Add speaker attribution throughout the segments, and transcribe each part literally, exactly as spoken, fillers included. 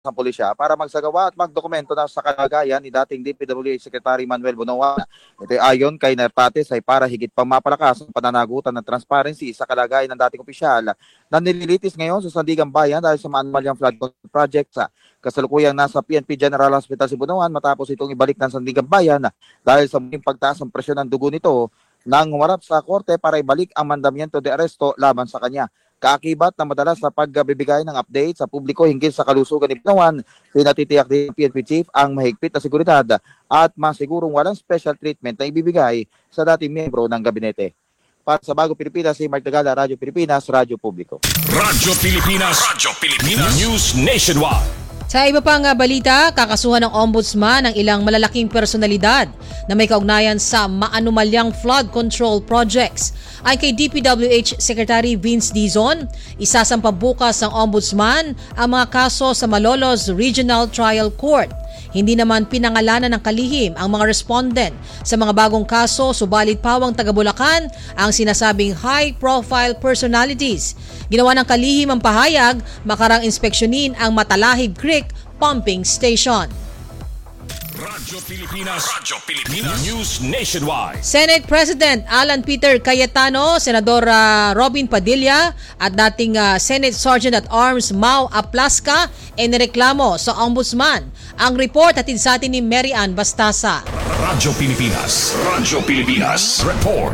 Speaker 1: ng pulisya para magsagawa at magdokumento na sa kalagayan ni dating D P W H Secretary Manuel Bunoan. Ito ay ayon kay Nerpates ay para higit pang mapalakas ang pananagutan ng transparency sa kalagayan ng dating opisyal na nililitis ngayon sa Sandigan Bayan dahil sa maanumalyang flood control project sa kasalukuyang nasa P N P General Hospital si Bunoan matapos itong ibalik ng Sandigan Bayan dahil sa muling pagtaas ng presyon ng dugo nito nang humarap sa korte para ibalik ang mandamiento de aresto laban sa kanya. Kaakibat na madalas sa pagbibigay ng update sa publiko hinggil sa kalusugan ni Bunoan, pinatitiyak din ng P N P Chief ang mahigpit na seguridad at masigurong walang special treatment na ibibigay sa dating miyembro ng gabinete. Para sa Bagong Pilipinas, si Mark Tagala, Radyo Pilipinas, Radyo Publiko.
Speaker 2: Radyo Pilipinas, Radyo Pilipinas, News Nationwide.
Speaker 3: Sa iba pang balita, kakasuhan ng Ombudsman ang ilang malalaking personalidad na may kaugnayan sa maanumalyang flood control projects. Ay kay D P W H Secretary Vince Dizon, isasampa bukas ng Ombudsman ang mga kaso sa Malolos Regional Trial Court. Hindi naman pinangalanan ng kalihim ang mga respondent sa mga bagong kaso, subalit pawang taga Bulacan ang sinasabing high-profile personalities. Ginawa ng kalihim ang pahayag makarang inspeksyonin ang Matalahib Creek Pumping Station.
Speaker 2: Radyo Pilipinas, Radyo Pilipinas, News Nationwide.
Speaker 3: Senate President Alan Peter Cayetano, Senador uh, Robin Padilla at dating uh, Senate Sergeant at Arms Mau Aplaska ay nireklamo sa Ombudsman. Ang report hatid sa atin ni Mary Ann Bastasa.
Speaker 2: Radyo Pilipinas, Radyo Pilipinas, Report.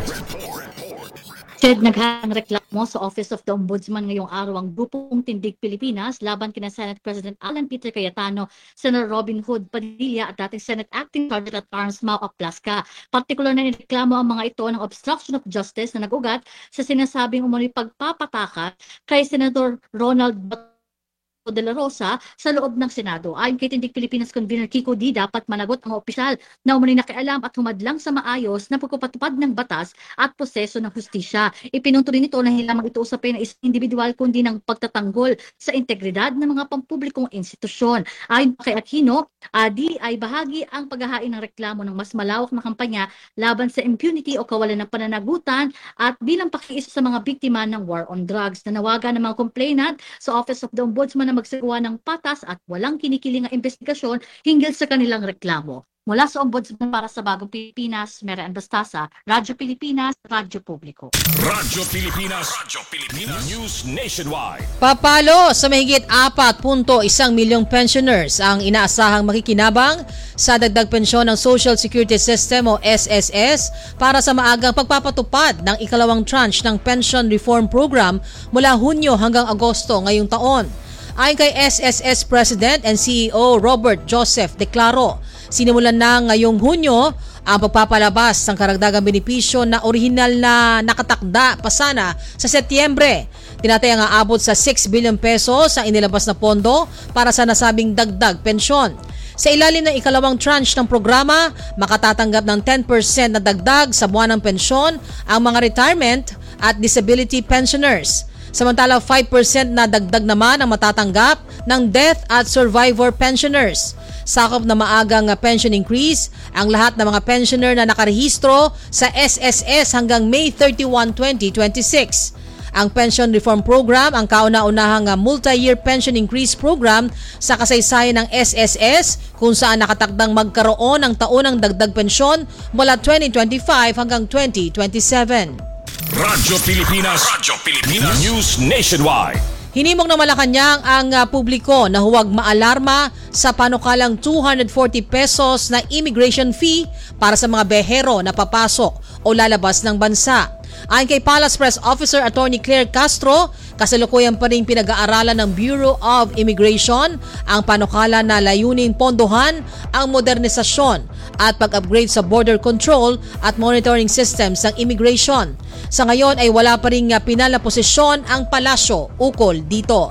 Speaker 4: Ted, naghang reklamo sa Office of the Ombudsman ngayong araw ang Grupong Tindig Pilipinas laban kina Senate President Alan Peter Cayetano, Senator Robin Hood Padilla at dating Senate Acting Sergeant at Arms Mau Aplaska. Partikular na nireklamo ang mga ito ng obstruction of justice na nag-ugat sa sinasabing umano'y pagpapataka kay Senator Ronald Bato de la Rosa sa loob ng Senado. Ayon kay Tindig Pilipinas Convener Kiko D, dapat managot ang opisyal na umano'y nakialam at humadlang sa maayos na pagpapatupad ng batas at proseso ng hustisya. Ipinunto rin ito na hindi lamang ito usapin na isang individual kundi ng pagtatanggol sa integridad ng mga pampublikong institusyon. Ayon kay Aquino, uh, di ay bahagi ang paghahain ng reklamo ng mas malawak na kampanya laban sa impunity o kawalan ng pananagutan at bilang pakiisa sa mga biktima ng war on drugs. Nanawagan ng mga complainant sa Office of the Ombudsman na magsagawa ng patas at walang kinikiling na investigasyon hinggil sa kanilang reklamo. Mula sa Ombudsman para sa Bagong Pilipinas, Mary Ann Bastasa, Radyo Pilipinas, Radyo Publiko.
Speaker 2: Radyo Pilipinas, Radyo Pilipinas, News Nationwide.
Speaker 3: Papalo sa mahigit apat punto isang milyong pensioners ang inaasahang makikinabang sa dagdag pensyon ng Social Security System o S S S para sa maagang pagpapatupad ng ikalawang tranche ng Pension Reform Program mula Hunyo hanggang Agosto ngayong taon. Ayon kay S S S President and C E O Robert Joseph Declaro, sinimulan na ngayong Hunyo ang pagpapalabas ng karagdagang benepisyo na orihinal na nakatakda pa sana sa Setyembre. Tinatayang aabot sa six billion pesos ang inilabas na pondo para sa nasabing dagdag pensyon. Sa ilalim ng ikalawang tranche ng programa, makatatanggap ng ten percent na dagdag sa buwan ng pensyon ang mga retirement at disability pensioners. Samantala five percent na dagdag naman ang matatanggap ng death at survivor pensioners. Sakop na maagang pension increase ang lahat ng mga pensioner na nakarehistro sa S S S hanggang May thirty-first, twenty twenty-six. Ang Pension Reform Program ang kauna-unahang multi-year pension increase program sa kasaysayan ng S S S kung saan nakatakdang magkaroon ng taunang dagdag pensyon mula twenty twenty-five hanggang twenty twenty-seven.
Speaker 2: Radyo Pilipinas, Radyo Pilipinas, News Nationwide.
Speaker 3: Hinimok ng Malacanang ang uh, publiko na huwag maalarma sa panukalang two hundred forty pesos na immigration fee para sa mga behero na papasok o lalabas ng bansa. Ayon kay Palace Press Officer Attorney Claire Castro, kasalukuyan pa rin pinag-aaralan ng Bureau of Immigration ang panukala na layunin pondohan ang modernisasyon at pag-upgrade sa border control at monitoring systems ng immigration. Sa ngayon ay wala pa rin pinal na posisyon ang palasyo ukol dito.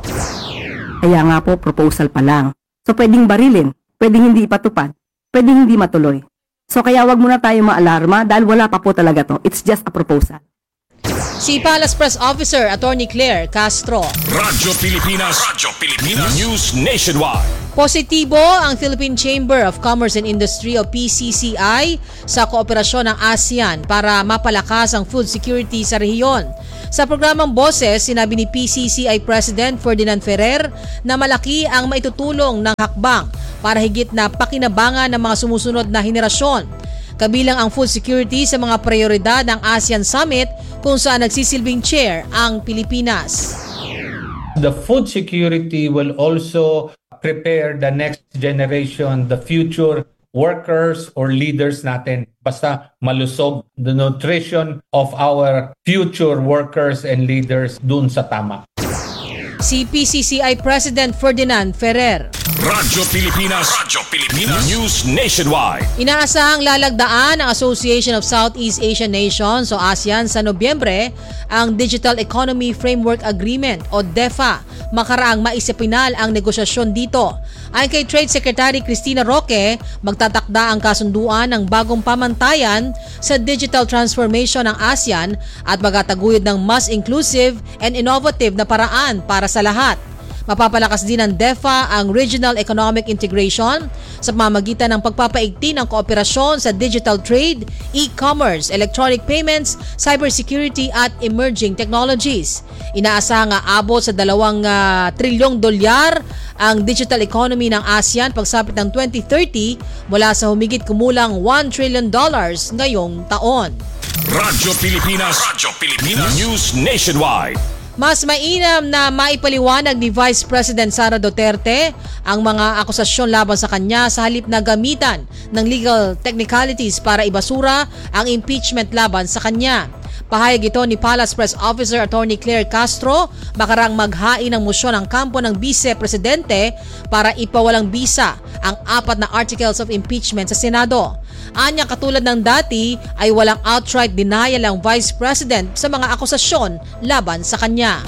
Speaker 5: Kaya nga po proposal pa lang. So pwedeng barilin, pwedeng hindi ipatupad, pwedeng hindi matuloy. So kaya wag muna tayo maalarma dahil wala pa po talaga to. It's just a proposal.
Speaker 3: Si Palace Press Officer Attorney Claire Castro.
Speaker 2: Radyo Pilipinas, Radyo Pilipinas, News Nationwide.
Speaker 3: Positibo ang Philippine Chamber of Commerce and Industry o P C C I sa kooperasyon ng ASEAN para mapalakas ang food security sa rehiyon. Sa programang Boses, sinabi ni P C C I President Ferdinand Ferrer na malaki ang maitutulong ng hakbang para higit na pakinabangan ng mga sumusunod na henerasyon. Kabilang ang food security sa mga prioridad ng ASEAN Summit kung saan nagsisilbing chair ang Pilipinas.
Speaker 6: The food security will also prepare the next generation, the future workers or leaders natin. Basta malusog the nutrition of our future workers and leaders dun sa tama.
Speaker 3: Si P C C I President Ferdinand Ferrer.
Speaker 2: Radyo Pilipinas, Radyo Pilipinas News Nationwide.
Speaker 3: Inaasahang lalagdaan ng Association of Southeast Asian Nations o ASEAN sa Nobyembre ang Digital Economy Framework Agreement o D E F A. Makaraang maisipinal ang negosasyon dito. Ayon kay Trade Secretary Cristina Roque, magtatakda ang kasunduan ng bagong pamantayan sa digital transformation ng ASEAN at magataguyod ng mas inclusive and innovative na paraan para sa lahat. Mapapalakas din ng D E F A ang regional economic integration sa pamamagitan ng pagpapaigting ng kooperasyon sa digital trade, e-commerce, electronic payments, cybersecurity at emerging technologies. Inaasahan nga abot sa dalawang uh, trilyong dolyar ang digital economy ng ASEAN pagsapit ng twenty thirty mula sa humigit kumulang one trillion dollars ngayong taon.
Speaker 2: Radyo Pilipinas, Radyo Pilipinas News Nationwide.
Speaker 3: Mas mainam na maipaliwanag ni Vice President Sara Duterte ang mga akusasyon laban sa kanya sa halip na gamitan ng legal technicalities para ibasura ang impeachment laban sa kanya. Pahayag ito ni Palace Press Officer Attorney Claire Castro makarang maghain ng motion ang kampo ng Vice Presidente para ipawalang bisa ang apat na articles of impeachment sa Senado. Anya katulad ng dati ay walang outright denial ang Vice President sa mga akusasyon laban sa kanya.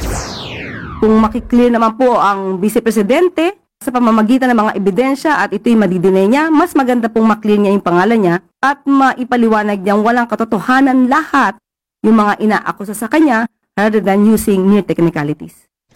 Speaker 5: Kung makiklear naman po ang Vice Presidente sa pamamagitan ng mga ebidensya at ito'y madidinay niya, mas maganda pong maklear niya yung pangalan niya at maipaliwanag niyang walang katotohanan lahat yung mga inaakusa sa kanya rather than using mere technicalities.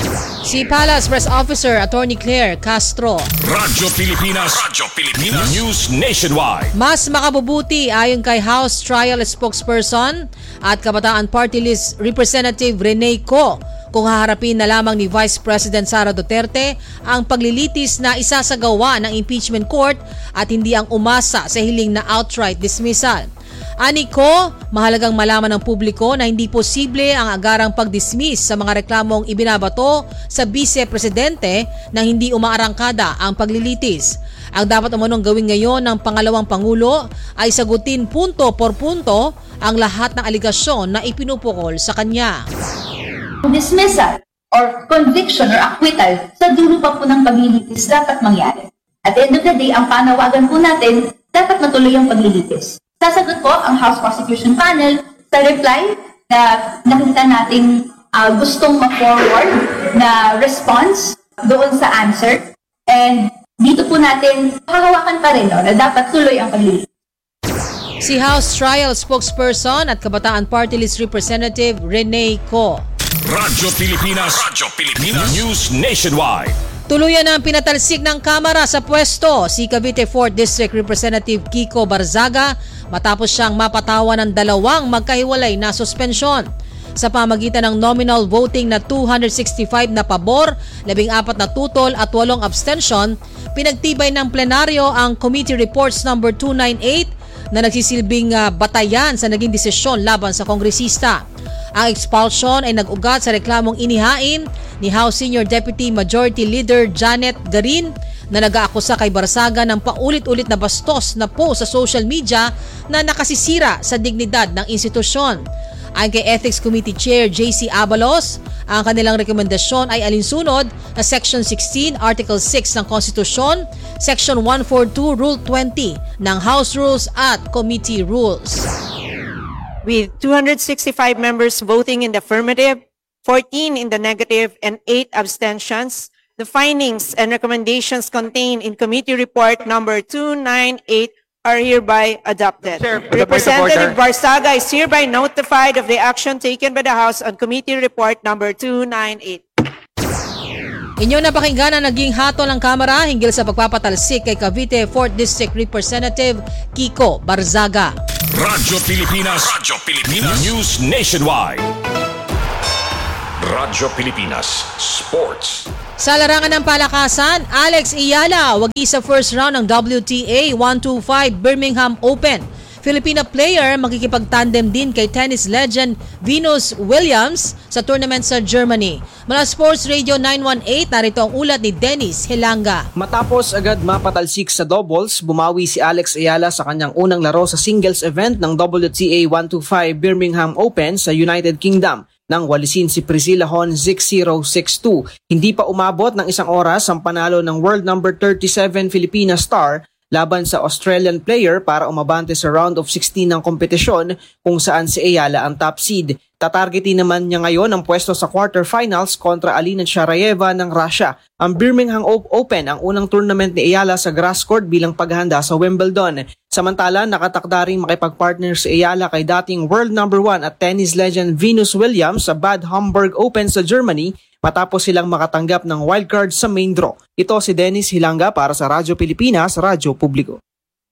Speaker 3: Si Palace Press Officer Attorney Claire Castro.
Speaker 2: Radyo Pilipinas, Radyo Pilipinas News Nationwide.
Speaker 3: Mas makabubuti ayon kay House Trial Spokesperson at Kabataan Party List Representative Rene Co kung haharapin na lamang ni Vice President Sara Duterte ang paglilitis na isasagawa ng impeachment court at hindi ang umasa sa hiling na outright dismissal. Ani ko, mahalagang malaman ng publiko na hindi posible ang agarang pag-dismiss sa mga reklamong ibinabato sa Vice Presidente na hindi umaarangkada ang paglilitis. Ang dapat umunong gawin ngayon ng pangalawang Pangulo ay sagutin punto por punto ang lahat ng aligasyon na ipinupukol sa kanya.
Speaker 7: Dismissal or conviction or acquittal sa dulo pa po ng paglilitis dapat mangyari. At the end of the day, ang panawagan po natin, dapat matuloy ang paglilitis. Sasagot po ang House Prosecution Panel sa reply na nakita nating uh, gustong ma-forward na response doon sa answer. And dito po natin hahawakan pa rin no, na dapat tuloy ang paglilitis.
Speaker 3: Si House Trial Spokesperson at Kabataan Party List Representative Rene Co.
Speaker 2: Radyo Pilipinas, Radyo Pilipinas News Nationwide.
Speaker 3: Tuluyan ang pinatalsik ng Kamara sa pwesto si Cavite fourth District Representative Kiko Barzaga matapos siyang mapatawan ng dalawang magkahiwalay na suspensyon. Sa pamagitan ng nominal voting na two hundred sixty-five na pabor, labing apat na tutol at walong abstention, pinagtibay ng plenaryo ang Committee Reports number two ninety-eight na nagsisilbing uh, batayan sa naging desisyon laban sa kongresista. Ang expulsion ay nag-ugat sa reklamong inihain ni House Senior Deputy Majority Leader Janet Garin na nag-aakusa kay Barzaga ng paulit-ulit na bastos na post sa social media na nakasisira sa dignidad ng institusyon. Ayon kay Ethics Committee Chair J C Abalos, ang kanilang rekomendasyon ay alinsunod na Section sixteen, Article six ng Konstitusyon, Section one forty-two, Rule twenty ng House Rules at Committee Rules.
Speaker 8: With two hundred sixty-five members voting in the affirmative, fourteen in the negative, and eight abstentions, the findings and recommendations contained in Committee Report number two ninety-eight are hereby adopted.
Speaker 1: Sir,
Speaker 8: Representative Barzaga is hereby notified of the action taken by the House on Committee Report number two ninety-eight.
Speaker 3: Inyong napakinggan na naging hatol ng Kamara hinggil sa pagpapatalsik kay Cavite fourth District Representative Kiko Barzaga.
Speaker 2: Radyo Pilipinas. Radyo Pilipinas. News Nationwide. Radyo Pilipinas Sports.
Speaker 3: Sa larangan ng palakasan, Alex Iyala wagi sa first round ng W T A one twenty-five Birmingham Open. Filipina player makikipag-tandem din kay tennis legend Venus Williams sa tournament sa Germany. Mula Sports Radio nine one eight, narito ang ulat ni Dennis Hilanga.
Speaker 9: Matapos agad mapatalsik sa doubles, bumawi si Alex Ayala sa kanyang unang laro sa singles event ng W T A one twenty-five Birmingham Open sa United Kingdom nang walisin si Priscilla Hon six zero six two. Hindi pa umabot ng isang oras ang panalo ng world number thirty-seven Filipina star laban sa Australian player para umabante sa round of sixteen ng kompetisyon kung saan si Ayala ang top seed. Tatargetin naman niya ngayon ang pwesto sa quarterfinals kontra Alina Sharayeva ng Russia. Ang Birmingham Open ang unang tournament ni Ayala sa grass court bilang paghahanda sa Wimbledon. Samantala, nakatakda ring makipagpartner si Ayala kay dating world number one at tennis legend Venus Williams sa Bad Homburg Open sa Germany matapos silang makatanggap ng wildcard sa main draw. Ito si Dennis Hilanga para sa Radyo Pilipinas, Radyo Publiko.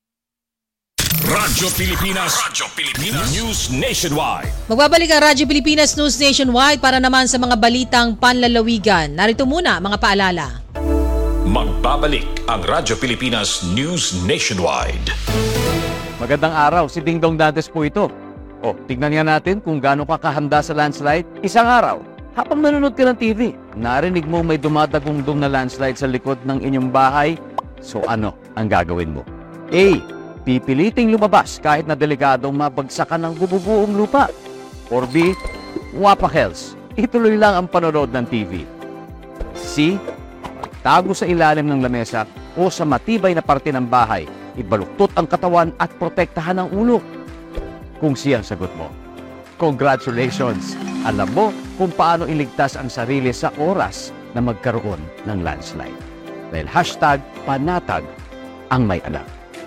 Speaker 2: Radyo Pilipinas. Radyo Pilipinas News Nationwide.
Speaker 3: Magbabalik ang Radyo Pilipinas News Nationwide para naman sa mga balitang panlalawigan. Narito muna mga paalala.
Speaker 2: Magbabalik ang Radyo Pilipinas News Nationwide.
Speaker 10: Magandang araw, si Ding Dong Dantes po ito. O, tignan nga natin kung gaano ka kahanda sa landslide. Isang araw, habang nanonood ka ng T V, narinig mo may dumadagundong na landslide sa likod ng inyong bahay. So ano ang gagawin mo? A. Pipiliting lumabas kahit na delikadong mabagsakan ng bububuong lupa. Or B. Wapakels, ituloy lang ang panonood ng T V. C. Tago sa ilalim ng lamesa o sa matibay na parte ng bahay. Ibaluktot ang katawan at protektahan ang ulo. Kung siyang sagot mo, congratulations! Alam mo kung paano iligtas ang sarili sa oras na magkaroon ng landslide. Dahil hashtag panatag ang may alam.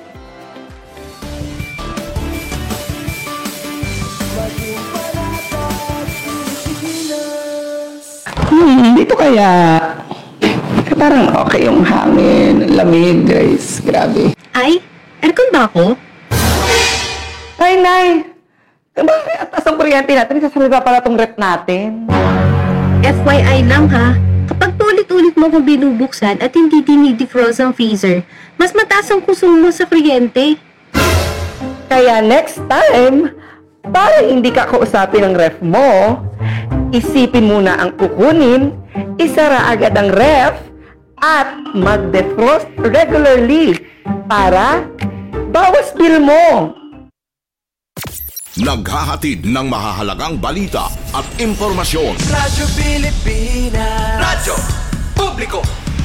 Speaker 11: Hmm, dito kaya parang okay yung hangin, lamig, guys. Grabe.
Speaker 12: Ay, aircon ba ako?
Speaker 11: Ay, Nay! Bakit at asang kuryente natin? Isasalga pala tong rep natin.
Speaker 12: F Y I lang ha, kapag tulit-ulit mo kung binubuksan at hindi dinidefrost ang freezer, mas mataas ang konsumo sa kuryente.
Speaker 11: Kaya next time, para hindi ka kausapin ng ref mo, isipin muna ang kukunin, isara agad ang ref, at mag-defrost regularly para bawas bill mo.
Speaker 2: Naghahatid ng mahahalagang balita at impormasyon.
Speaker 13: Radyo Pilipinas. Radyo Publiko.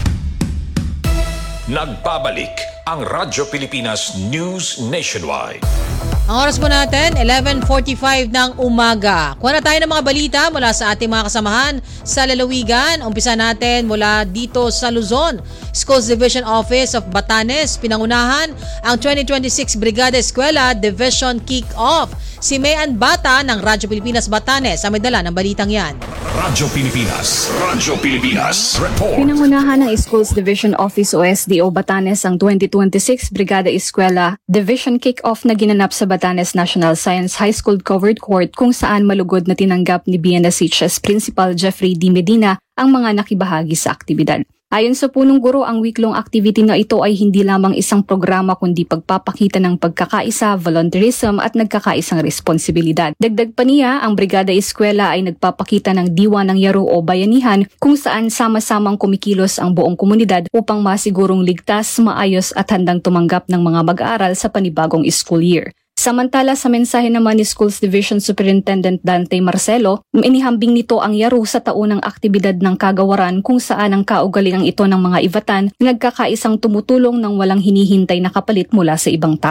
Speaker 2: Nagbabalik ang Radyo Pilipinas News Nationwide.
Speaker 3: Ang oras po natin, eleven forty-five ng umaga. Kuha na tayo ng mga balita mula sa ating mga kasamahan sa lalawigan. Umpisa natin mula dito sa Luzon. Schools Division Office of Batanes, pinangunahan ang twenty twenty-six Brigada Eskwela Division Kick-Off. Si Mayan Bata ng Radyo Pilipinas Batanes ang may dala ng balitang yan.
Speaker 2: Radyo Pilipinas. Radyo Pilipinas. Report.
Speaker 14: Pinangunahan ng Schools Division Office o S D O Batanes ang twenty twenty-six Brigada Eskwela Division Kick-Off na ginanap sa Batanes National Science High School Covered Court kung saan malugod na tinanggap ni B N S H S Principal Jeffrey D. Medina ang mga nakibahagi sa aktibidad. Ayon sa punong guro, ang week-long activity na ito ay hindi lamang isang programa kundi pagpapakita ng pagkakaisa, volunteerism at nagkakaisang responsibilidad. Dagdag pa niya, ang Brigada Eskwela ay nagpapakita ng diwa ng yaro o bayanihan kung saan sama-samang kumikilos ang buong komunidad upang masigurong ligtas, maayos at handang tumanggap ng mga mag-aaral sa panibagong school year. Samantala sa mensahe naman ni Schools Division Superintendent Dante Marcelo, inihambing nito ang yaro sa taunang aktibidad ng kagawaran kung saan ang kaugalian ito ng mga ibatan nagkakaisang tumutulong ng walang hinihintay na kapalit mula sa ibang tao.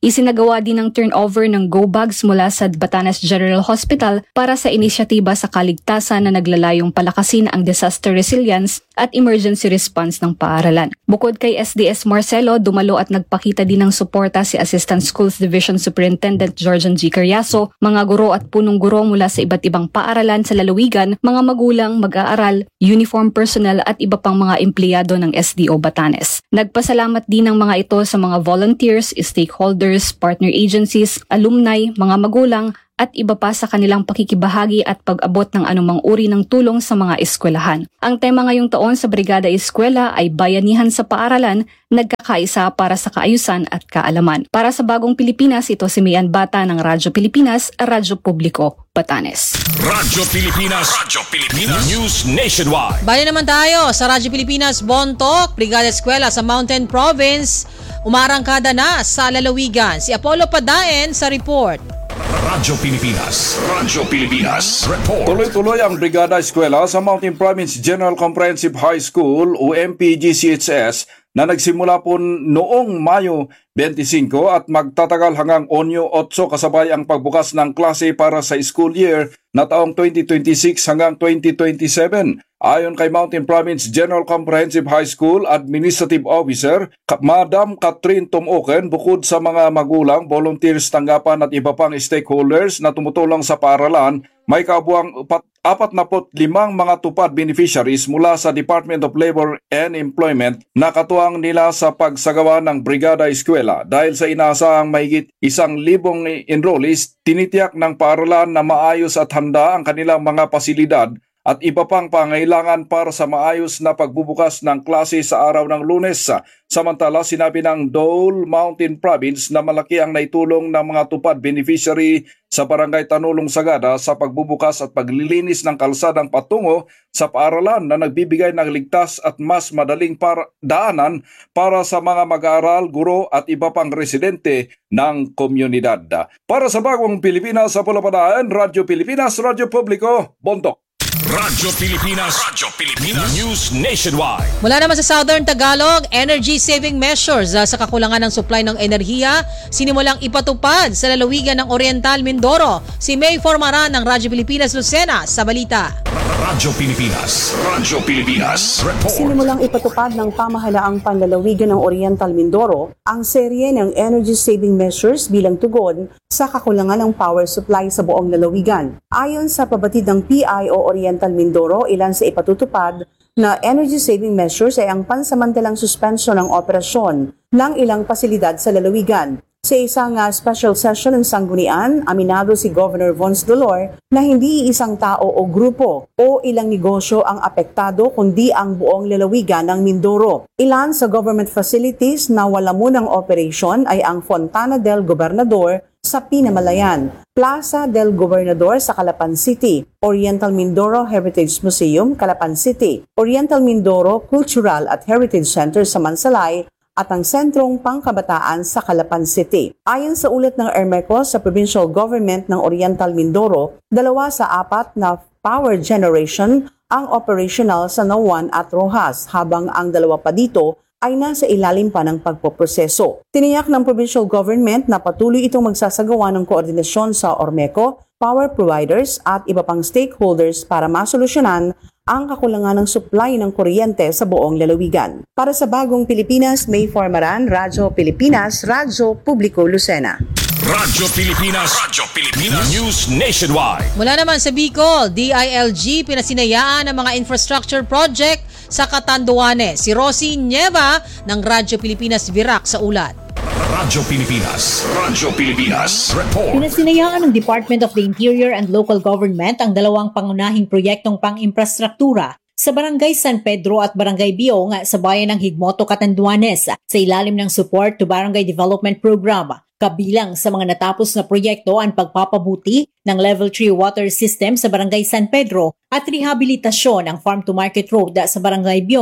Speaker 14: Isinagawa din ang turnover ng go bags mula sa Batanes General Hospital para sa inisyatiba sa kaligtasan na naglalayong palakasin ang disaster resilience at emergency response ng paaralan. Bukod kay S D S Marcelo, dumalo at nagpakita din ng suporta si Assistant Schools Division Superintendent Georgian G. Carriazo, mga guro at punong guro mula sa iba't ibang paaralan sa lalawigan, mga magulang, mag-aaral, uniform personnel at iba pang mga empleyado ng S D O Batanes. Nagpasalamat din ng mga ito sa mga volunteers, stakeholders, partner agencies, alumni, mga magulang, at iba pa sa kanilang pakikibahagi at pag-abot ng anumang uri ng tulong sa mga eskwelahan. Ang tema ngayong taon sa Brigada Eskwela ay Bayanihan sa Paaralan, Nagkakaisa para sa Kaayusan at Kaalaman. Para sa Bagong Pilipinas, ito si Mian Bata ng Radyo Pilipinas, Radyo Publiko, Batanes.
Speaker 2: Radyo Pilipinas, Radyo Pilipinas, News Nationwide.
Speaker 3: Bali naman tayo sa Radyo Pilipinas, Bontoc, Brigada Eskwela sa Mountain Province. Umarangkada na sa lalawigan. Si Apollo Padaen sa report.
Speaker 2: Radyo Pilipinas, Radyo Pilipinas, report.
Speaker 15: Tuloy-tuloy ang Brigada Eskwela sa Mountain Province General Comprehensive High School o M P G C H S na nagsimula po noong Mayo twenty-five at magtatagal hanggang Onyo eight kasabay ang pagbukas ng klase para sa school year na taong twenty twenty-six hanggang twenty twenty-seven. Ayon kay Mountain Province General Comprehensive High School Administrative Officer, Madam Catherine Tumoken, bukod sa mga magulang, volunteers, tanggapan at iba pang stakeholders na tumutulong sa paaralan, may kabuang apat na limang mga tupad beneficiaries mula sa Department of Labor and Employment na katuwang nila sa pagsagawa ng Brigada Eskwela. Dahil sa inaasahang mahigit isang libong enrollees, tinitiyak ng paaralan na maayos at handa ang kanilang mga pasilidad at iba pang pangailangan para sa maayos na pagbubukas ng klase sa araw ng Lunes. Samantala, sinabi ng Dole Mountain Province na malaki ang naitulong ng mga tupad beneficiary sa Barangay Tanulong Sagada sa pagbubukas at paglilinis ng kalsadang patungo sa paaralan na nagbibigay ng ligtas at mas madaling para daanan para sa mga mag-aaral, guro at iba pang residente ng komunidad. Para sa Bagong Pilipinas sa Pulapadaan, Radyo Pilipinas, Radyo Publiko, Bontoc.
Speaker 2: Radyo Pilipinas, Radyo Pilipinas, News Nationwide.
Speaker 3: Mula naman sa Southern Tagalog, energy saving measures uh, sa kakulangan ng supply ng enerhiya sinimulang ipatupad sa lalawigan ng Oriental Mindoro. Si May Formaran ng Radyo Pilipinas Lucena sa balita.
Speaker 2: Radyo Pilipinas, Radyo Pilipinas, report.
Speaker 16: Sinimulang ipatupad ng pamahalaang panlalawigan ng Oriental Mindoro ang serye ng energy saving measures bilang tugon sa kakulangan ng power supply sa buong lalawigan. Ayon sa pabatid ng P I o Oriental Mindoro, ilan sa ipatutupad na energy saving measures ay ang pansamantalang suspensyon ng operasyon ng ilang pasilidad sa lalawigan. Sa isang uh, special session ng Sanggunian, aminado si Governor Vons Dolor na hindi isang tao o grupo o ilang negosyo ang apektado kundi ang buong lalawigan ng Mindoro. Ilan sa government facilities na wala munang operation ay ang Fontana del Gobernador sa Pinamalayan, Plaza del Gobernador sa Calapan City, Oriental Mindoro Heritage Museum, Calapan City, Oriental Mindoro Cultural at Heritage Center sa Mansalay, at ang Sentrong Pangkabataan sa Calapan City. Ayon sa ulat ng ERMECO sa Provincial Government ng Oriental Mindoro, dalawa sa apat na power generation ang operational sa Nawan at Rojas, habang ang dalawa pa dito ay nasa ilalim pa ng pagpoproseso. Tiniyak ng Provincial Government na patuloy itong magsasagawa ng koordinasyon sa ORMECO, power providers at iba pang stakeholders para masolusyonan ang kakulangan ng supply ng kuryente sa buong lalawigan. Para sa Bagong Pilipinas, May Formaran, Radyo Pilipinas, Radyo Publiko Lucena.
Speaker 2: Radyo Pilipinas, Radyo Pilipinas, News Nationwide.
Speaker 3: Mula naman sa Bicol, D I L G pinasinayaan ng mga infrastructure project sa Catanduanes. Si Rosie Nieva ng Radyo Pilipinas Virac sa ulat.
Speaker 2: Radyo Pilipinas, Radyo Pilipinas, report.
Speaker 17: Pinasinayaan ng Department of the Interior and Local Government ang dalawang pangunahing proyektong pang-infrastruktura sa Barangay San Pedro at Barangay Biong sa bayan ng Higmoto, Catanduanes sa ilalim ng Support to Barangay Development Program. Kabilang sa mga natapos na proyekto ang pagpapabuti ng Level three water system sa Barangay San Pedro at rehabilitasyon ng Farm to Market Road sa Barangay Biong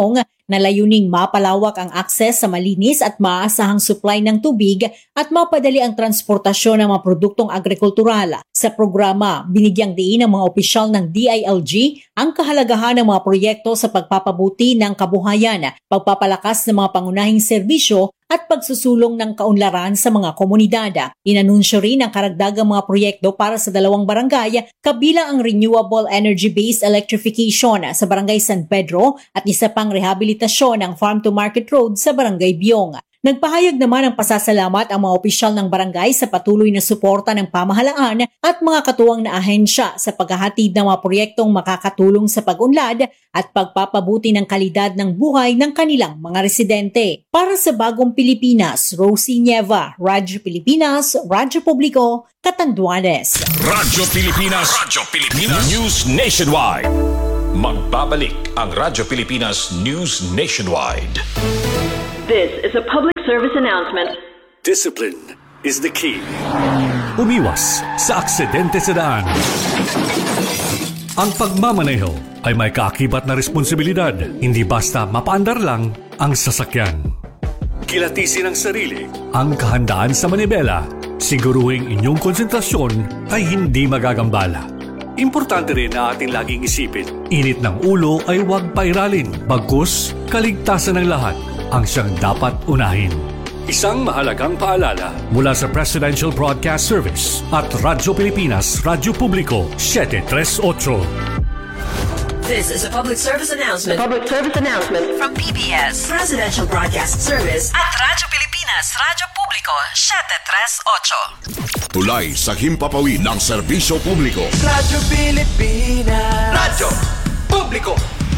Speaker 17: na layuning mapalawak ang akses sa malinis at maaasahang supply ng tubig at mapadali ang transportasyon ng mga produktong agrikultural. Sa programa, binigyang diin ng mga opisyal ng D I L G ang kahalagahan ng mga proyekto sa pagpapabuti ng kabuhayan, pagpapalakas ng mga pangunahing serbisyo at pagsusulong ng kaunlaran sa mga komunidad. Inanunsyo rin ang karagdagang mga proyekto para sa dalawang barangay, kabilang ang renewable energy-based electrification sa Barangay San Pedro at isa pang rehabilitasyon ng Farm to Market Road sa Barangay Biong. Nagpahayag naman ng pasasalamat ang mga opisyal ng barangay sa patuloy na suporta ng pamahalaan at mga katuwang na ahensya sa paghahatid ng mga proyektong makakatulong sa pag-unlad at pagpapabuti ng kalidad ng buhay ng kanilang mga residente. Para sa Bagong Pilipinas, Rosie Nieva, Radyo Pilipinas, Radyo Publiko, Catanduanes.
Speaker 2: Radyo Pilipinas, Radyo Pilipinas News Nationwide. Magbabalik ang Radyo Pilipinas News Nationwide.
Speaker 18: This is a public service announcement.
Speaker 19: Discipline is the key. Umiwas sa aksidente sa daan. Ang pagmamaneho ay may kaakibat na responsibilidad, hindi basta mapaandar lang ang sasakyan. Kilatisin ang sarili, ang kahandaan sa manibela, siguruhing inyong konsentrasyon ay hindi magagambala. Importante rin na ating laging isipin, init ng ulo ay huwag pairalin, bagkus kaligtasan ng lahat ang siyang dapat unahin. Isang mahalagang paalala mula sa Presidential Broadcast Service at Radyo Pilipinas, Radyo Publiko, seven three eight.
Speaker 18: This is a public service announcement.
Speaker 11: Public service announcement
Speaker 18: From P B S, Presidential Broadcast Service at Radyo Pilipinas, Radyo Publiko, seven three eight.
Speaker 2: Tulay sa himpapawid ng serbisyo publiko.
Speaker 13: Radyo Pilipinas. Radyo Publiko.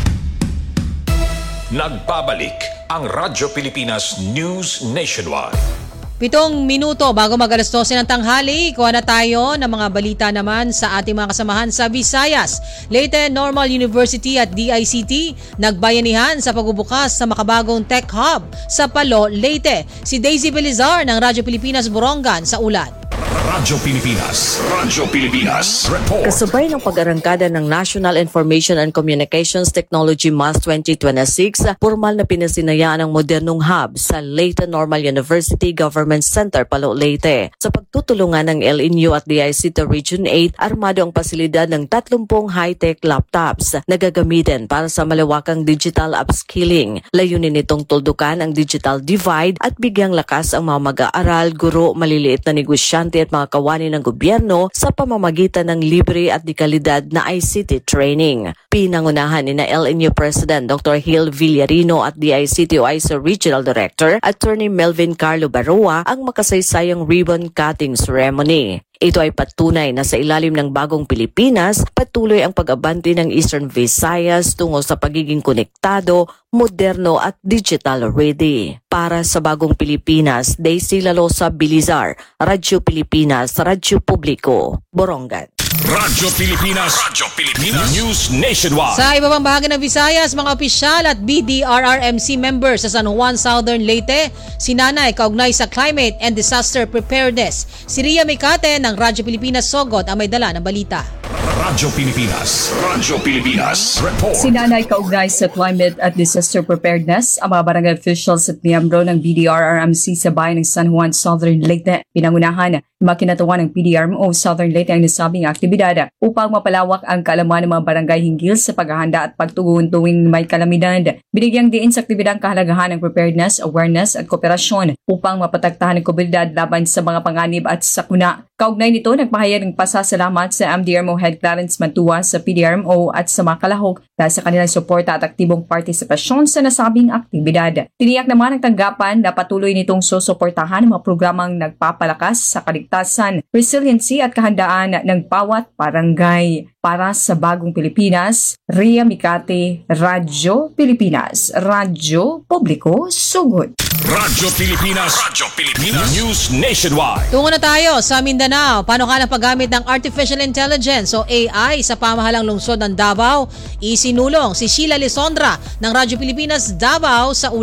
Speaker 2: Nagbabalik ang Radyo Pilipinas News Nationwide.
Speaker 3: Pitong minuto bago mag-alas dose ng tanghali, kuha na tayo ng mga balita naman sa ating mga kasamahan sa Visayas. Leyte Normal University at D I C T nagbayanihan sa pagbubukas sa makabagong tech hub sa Palo, Leyte. Si Daisy Belizar ng Radyo Pilipinas Borongan sa ulat.
Speaker 2: Radyo Pilipinas, Radyo Pilipinas Report.
Speaker 20: Kasabay ng pag-arangkada ng National Information and Communications Technology Month twenty twenty-six, formal na pinasinayaan ang modernong hub sa Leyte Normal University Government Center, Palo, Leyte. Sa pagtutulungan ng L N U at D I C T Region eight, armado ang pasilidad ng thirty high-tech laptops na gagamitin para sa malawakang digital upskilling. Layunin nitong tuldukan ang digital divide at bigyang lakas ang mga mag-aaral, guro, maliliit na negosyante at mga kawani ng gobyerno sa pamamagitan ng libre at dekalidad na I C T training. Pinangunahan ni na L N U President Doctor Gil Villarino at D I C T O I S A Regional Director Attorney Melvin Carlo Barroa ang makasaysayang ribbon cutting ceremony. Ito ay patunay na sa ilalim ng bagong Pilipinas, patuloy ang pag-abanti ng Eastern Visayas tungo sa pagiging konektado, moderno at digital ready. Para sa bagong Pilipinas, Daisy Lalosa Belizar, Radyo Pilipinas, Radyo Publiko, Borongan.
Speaker 2: Radyo Pilipinas, Radyo Pilipinas News Nationwide.
Speaker 3: Sa iba pang bahagi ng Visayas, mga opisyal at B D R R M C members sa San Juan, Southern Leyte, sinanay kaugnay sa climate and disaster preparedness. Si Ria Mecate ng Radyo Pilipinas Sogod ang may dala ng balita.
Speaker 2: Radyo Pilipinas, Radyo Pilipinas Report.
Speaker 21: Sinanay kaugnay sa climate at disaster preparedness ang mga barangay officials at miyembro ng B D R R M C sa bayan ng San Juan, Southern Leyte. Pinangunahan ng makinatawan ng P D R M O Southern Leyte ang nasabing aktibidad upang mapalawak ang kaalaman ng mga barangay hinggil sa paghahanda at pagtugon tuwing may kalamidad. Binigyang diin sa aktibidad ang kahalagahan ng preparedness, awareness at kooperasyon upang mapatagtahan ang komunidad laban sa mga panganib at sakuna. Kaugnay nito, nagpahayag ng pasasalamat sa M D R M O Head Clarence Mantua sa P D R M O at sa mga kalahok dahil sa kanilang suporta at aktibong partisipasyon sa nasabing aktibidad. Tiniyak naman ang tanggapan na patuloy nitong susuportahan ang mga programang nagpapalakas sa kaligtasan, resiliency at kahandaan ng bawat barangay. Para sa Bagong Pilipinas, Ria Mecate, Radyo Pilipinas, Radyo Publiko, Sugod.
Speaker 2: Radyo Pilipinas, Radyo Pilipinas News Nationwide.
Speaker 3: Tungo na tayo sa Mindanao. Paano ka ng paggamit ng Artificial Intelligence o A I sa pamahalang lungsod ng Davao? Isinulong si Sheila Lisondra ng Radyo Pilipinas Davao sa ulat.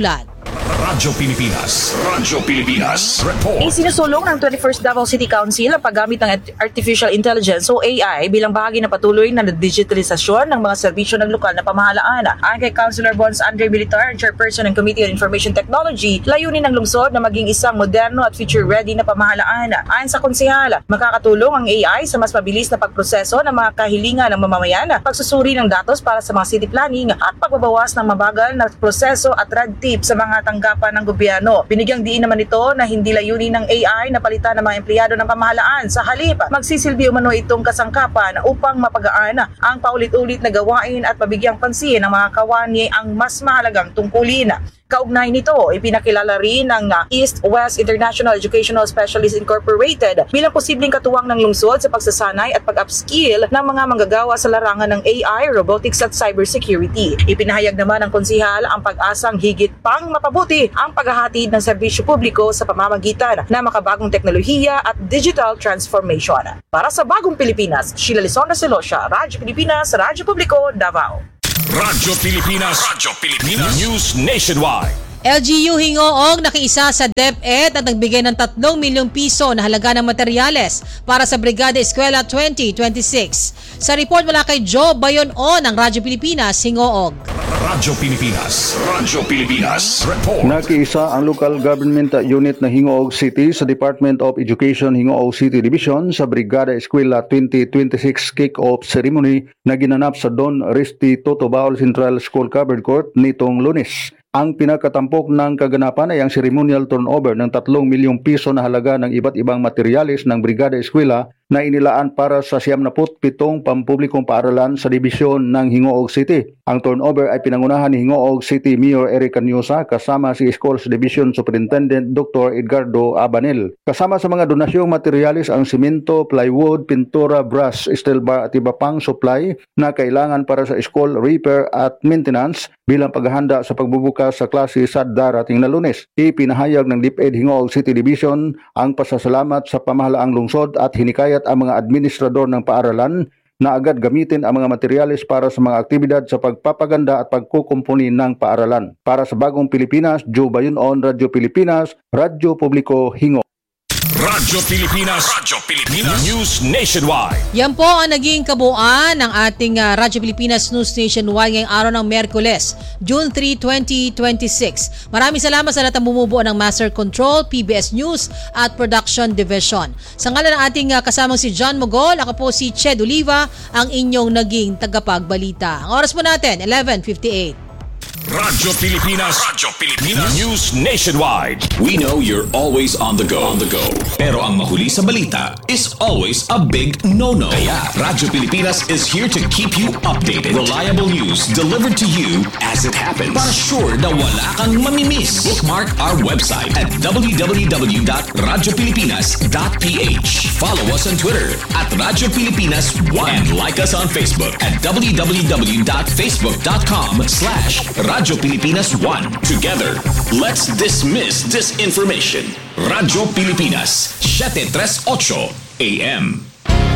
Speaker 2: Radyo Pilipinas. Radyo Pilipinas. Report.
Speaker 4: Isinusulong ng twenty-first Davao City Council ang paggamit ng Artificial Intelligence o A I bilang bahagi ng patuloy na digitalisasyon ng mga serbisyo ng lokal na pamahalaan. Ayon kay Councilor Bons Andre Militar, Chairperson ng Committee on Information Technology, layunin ng lungsod na maging isang moderno at future-ready na pamahalaan. Ayon sa konsehal, makakatulong ang A I sa mas mabilis na pagproseso ng mga kahilingan ng mamamayan, pagsusuri ng datos para sa mga city planning at pagbabawas ng mabagal na proseso at red tape sa mga tanggapan ng gobyerno. Binigyang diin naman ito na hindi layunin ng A I na palitan ng mga empleyado ng pamahalaan. Sa halip, magsisilbi umano itong kasangkapan upang mapagaan ang paulit-ulit na gawain at pabigyang pansin ng mga kawani ang mas mahalagang tungkulin. Kaugnay nito, ipinakilala rin ng East West International Educational Specialists Incorporated bilang posibleng katuwang ng lungsod sa pagsasanay at pag-upskill ng mga manggagawa sa larangan ng A I, robotics at cybersecurity. Ipinahayag naman ng konsehal ang pag-asang higit pang mapabuti ang paghahatid ng serbisyo publiko sa pamamagitan ng makabagong teknolohiya at digital transformation. Para sa Bagong Pilipinas, Sheila Lisonda Celosio, Radyo Pilipinas, Radyo Publiko, Davao.
Speaker 2: Radyo Pilipinas. Radyo Pilipinas. News Nationwide.
Speaker 3: L G U Hingoog nakiisa sa DepEd at nagbigay ng tatlong milyong piso na halaga ng materyales para sa Brigada Eskwela twenty twenty-six. Sa report mula kay Joe Bayon-O ng Radyo Pilipinas, Hingoog.
Speaker 2: Radyo Pilipinas. Radyo Pilipinas. Report.
Speaker 22: Nakiisa ang local government unit na Hingoog City sa Department of Education Hingoog City Division sa Brigada Eskwela twenty twenty-six kick-off ceremony na ginanap sa Don Risti Totobaol Central School Covered Court nitong Lunes. Ang pinakatampok ng kaganapan ay ang ceremonial turnover ng tatlong milyong piso na halaga ng iba't ibang materyales ng Brigada Eskwela na inilaan para sa siyam na pitong pampublikong paaralan sa dibisyon ng Hingoog City. Ang turnover ay pinangunahan ni Hingoog City Mayor Eric Canyusa kasama si Schools Division Superintendent Doctor Edgardo Abanel. Kasama sa mga donasyong materyales ang simento, plywood, pintura, brass, steel bar at iba pang supply na kailangan para sa school repair at maintenance bilang paghahanda sa pagbubukas sa klase sa darating na Lunes. Ipinahayag ng DepEd Hingoog City Division ang pasasalamat sa pamahalaang lungsod at hinikayat ang mga administrador ng paaralan na agad gamitin ang mga materyales para sa mga aktibidad sa pagpapaganda at pagkukumpuni ng paaralan. Para sa Bagong Pilipinas, Joe Bayon-O, Radyo Pilipinas, Radyo Publiko, Hingoog.
Speaker 2: Radyo Pilipinas. Radyo Pilipinas. News Nationwide.
Speaker 3: Yan po ang naging kabuuan ng ating uh, Radyo Pilipinas News Nationwide ngayong araw ng Miyerkules, June third, twenty twenty-six. Maraming salamat sa lahat ng bumubuo ng Master Control, P B S News at Production Division. Sa ngalan ng ating uh, kasamang si John Mogol, ako po si Ched Oliva, ang inyong naging tagapagbalita. Ang oras po natin, eleven fifty-eight.
Speaker 2: Radyo Pilipinas. Radyo Pilipinas. News Nationwide. We know you're always on the go. On the go. Pero ang mahuli sa balita is always a big no-no. Kaya Radyo Pilipinas is here to keep you updated. Reliable news delivered to you as it happens. Para sure na wala kang mamimiss. Bookmark our website at w w w dot radyo pilipinas dot p h. Follow us on Twitter at Radyo Pilipinas one and like us on Facebook at w w w dot facebook dot com slash Radyo Pilipinas one. Together, let's dismiss disinformation. Radyo Pilipinas, seven thirty-eight A M.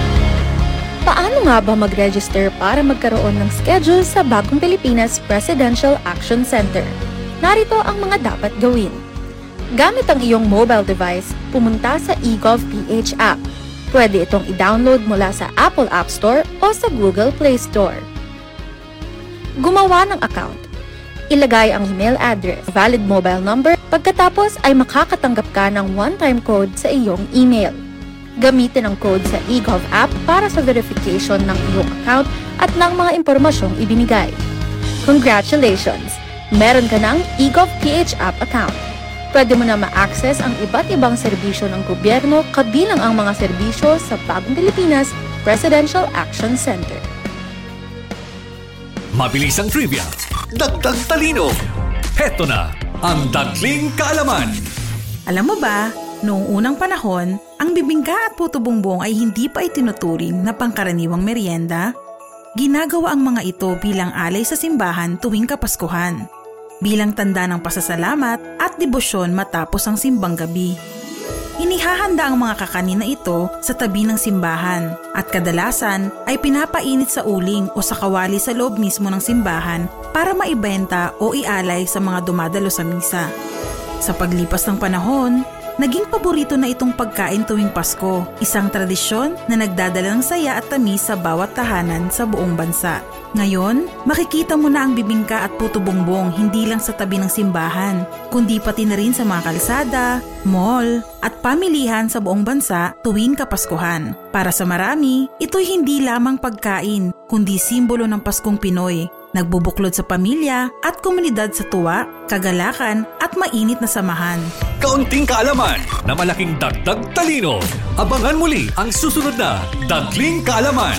Speaker 23: Paano nga ba mag-register para magkaroon ng schedule sa Bagong Pilipinas Presidential Action Center? Narito ang mga dapat gawin. Gamit ang iyong mobile device, pumunta sa eGovPH app. Pwede itong i-download mula sa Apple App Store o sa Google Play Store. Gumawa ng account. Ilagay ang email address, valid mobile number, pagkatapos ay makakatanggap ka ng one-time code sa iyong email. Gamitin ang code sa eGov app para sa verification ng iyong account at ng mga impormasyong ibinigay. Congratulations! Meron ka ng eGovPH app account. Pwede mo na ma-access ang iba't ibang serbisyo ng gobyerno kabilang ang mga serbisyo sa Bagong Pilipinas Presidential Action Center.
Speaker 19: Mabilis ang trivia, dagdag talino. Heto na ang Dagling Kaalaman.
Speaker 24: Alam mo ba, noong unang panahon, ang bibingka at puto bumbong ay hindi pa itinuturing na pangkaraniwang merienda. Ginagawa ang mga ito bilang alay sa simbahan tuwing Kapaskuhan, bilang tanda ng pasasalamat at debosyon matapos ang simbang gabi. Inihahanda ang mga kakanin na ito sa tabi ng simbahan at kadalasan ay pinapainit sa uling o sa kawali sa loob mismo ng simbahan para maibenta o ialay sa mga dumadalo sa misa. Sa paglipas ng panahon, naging paborito na itong pagkain tuwing Pasko, isang tradisyon na nagdadala ng saya at tamis sa bawat tahanan sa buong bansa. Ngayon, makikita mo na ang bibingka at puto bongbong hindi lang sa tabi ng simbahan, kundi pati na rin sa mga kalsada, mall, at pamilihan sa buong bansa tuwing Kapaskuhan. Para sa marami, ito'y hindi lamang pagkain, kundi simbolo ng Paskong Pinoy, nagbubuklod sa pamilya at komunidad sa tuwa, kagalakan at mainit na samahan.
Speaker 19: Kaunting kaalaman na malaking dagdag talino. Abangan muli ang susunod na Dagling Kaalaman.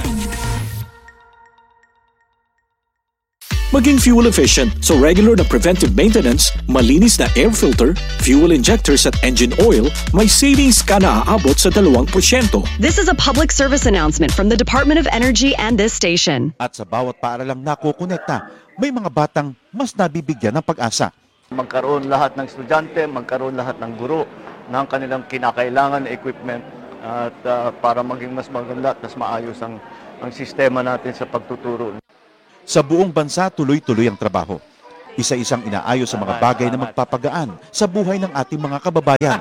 Speaker 2: Maging fuel efficient so regular na preventive maintenance, malinis na air filter, fuel injectors at engine oil, may savings ka na aabot sa dalawang porsyento.
Speaker 1: This is a public service announcement from the Department of Energy and this station.
Speaker 5: At sa bawat paaralang nakukonekta, may mga batang mas nabibigyan ng pag-asa.
Speaker 10: Magkaroon lahat ng estudyante, magkaroon lahat ng guro ng kanilang kinakailangan na equipment at uh, para maging mas maganda at mas maayos ang, ang sistema natin sa pagtuturo.
Speaker 5: Sa buong bansa, tuloy-tuloy ang trabaho. Isa-isang inaayos sa mga bagay na magpapagaan sa buhay ng ating mga kababayan.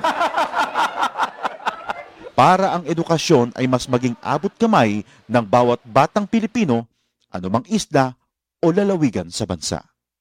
Speaker 5: Para ang edukasyon ay mas maging abot kamay ng bawat batang Pilipino, anumang isla o lalawigan sa bansa.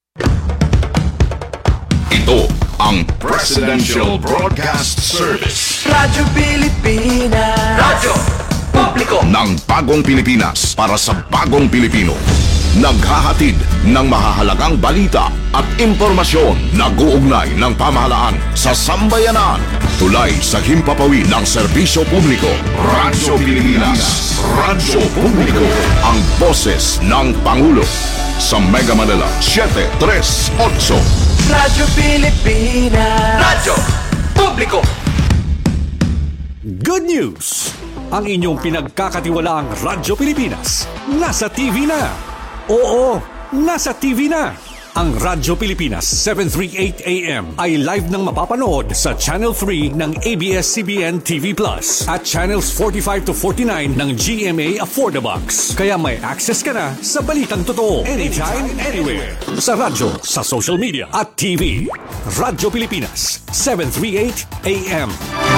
Speaker 2: Ito ang Presidential Broadcast Service.
Speaker 13: Radyo Pilipinas. Radyo Publiko
Speaker 2: ng Bagong Pilipinas para sa Bagong Pilipino. Naghahatid ng mahahalagang balita at impormasyon na guugnay ng pamahalaan sa sambayanan. Tulay sa himpapawid ng serbisyo publiko. Radyo Pilipinas. Radyo Publiko. Ang boses ng Pangulo. Sa Mega Manila, seven three eight.
Speaker 13: Radyo Pilipinas. Radyo Publiko.
Speaker 19: Good news! Ang inyong pinagkakatiwalaang Radyo Pilipinas nasa T V na. Oo, nasa T V na. Ang Radyo Pilipinas seven thirty-eight A M ay live nang mapapanood sa Channel three ng A B S C B N T V Plus at Channels forty-five to forty-nine ng G M A Affordabox. Kaya may access ka na sa balitang totoo anytime, anywhere. Sa radyo, sa social media at T V. Radyo Pilipinas seven thirty-eight A M.